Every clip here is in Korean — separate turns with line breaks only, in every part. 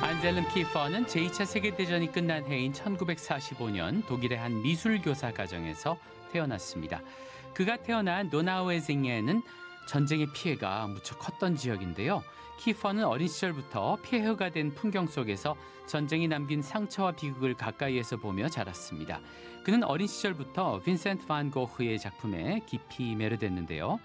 안셀름 키퍼는 제2차 세계대전이 끝난 해인 1945년 독일의 한 미술교사 가정에서 태어났습니다. 그가 태어난 노나우에징에는 전쟁의 피해가 무척 컸던 지역인데요. 키퍼는 어린 시절부터 폐허가 된 풍경 속에서 전쟁이 남긴 상처와 비극을 가까이에서 보며 자랐습니다. 그는 어린 시절부터 빈센트 반 고흐의 작품에 깊이 매료됐는데요.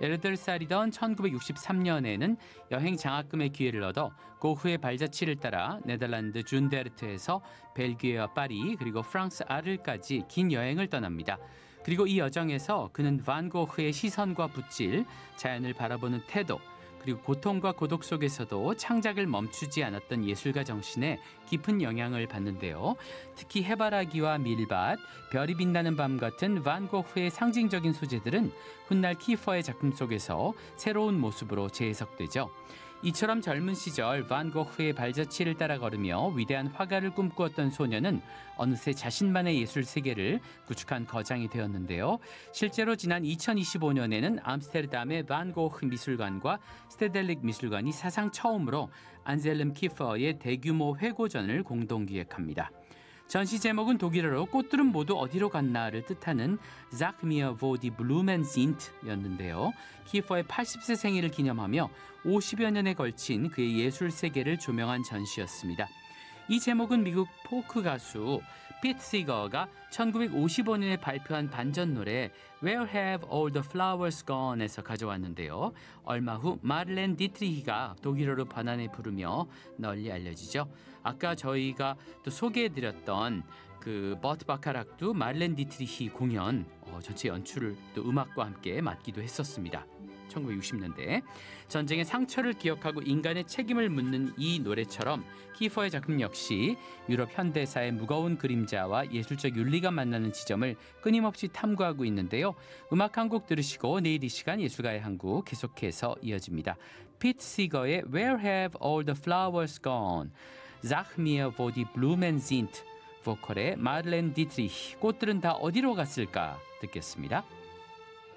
18살이던 1963년에는 여행 장학금의 기회를 얻어 고흐의 발자취를 따라 네덜란드 준데르트에서 벨기에와 파리 그리고 프랑스 아르까지 긴 여행을 떠납니다. 그리고 이 여정에서 그는 반 고흐의 시선과 붓질, 자연을 바라보는 태도, 그리고 고통과 고독 속에서도 창작을 멈추지 않았던 예술가 정신에 깊은 영향을 받는데요. 특히 해바라기와 밀밭, 별이 빛나는 밤 같은 반 고흐의 상징적인 소재들은 훗날 키퍼의 작품 속에서 새로운 모습으로 재해석되죠. 이처럼 젊은 시절 반 고흐의 발자취를 따라 걸으며 위대한 화가를 꿈꾸었던 소녀는 어느새 자신만의 예술 세계를 구축한 거장이 되었는데요. 실제로 지난 2025년에는 암스테르담의 반 고흐 미술관과 스테델릭 미술관이 사상 처음으로 안셀름 키퍼의 대규모 회고전을 공동 기획합니다. 전시 제목은 독일어로 꽃들은 모두 어디로 갔나를 뜻하는 Sag mir wo die Blumen sind였는데요. 키퍼의 80세 생일을 기념하며 50여 년에 걸친 그의 예술 세계를 조명한 전시였습니다. 이 제목은 미국 포크 가수 피트 시거가 1955년에 발표한 반전 노래 Where Have All the Flowers Gone에서 가져왔는데요. 얼마 후 마를렌 디트리히가 독일어로 번안해 부르며 널리 알려지죠. 아까 저희가 또 소개해드렸던 그 버트 바카락도 마를렌 디트리히 공연 전체 연출을 또 음악과 함께 맡기도 했었습니다. 1960년대 전쟁의 상처를 기억하고 인간의 책임을 묻는 이 노래처럼 키퍼의 작품 역시 유럽 현대사의 무거운 그림자와 예술적 윤리가 만나는 지점을 끊임없이 탐구하고 있는데요. 음악 한 곡 들으시고 내일 이 시간 예술가의 한국 계속해서 이어집니다. 피트 시거의 Where Have All the Flowers Gone, Sag mir wo die Blumen sind, 보컬의 마를렌 디트리히 꽃들은 다 어디로 갔을까 듣겠습니다.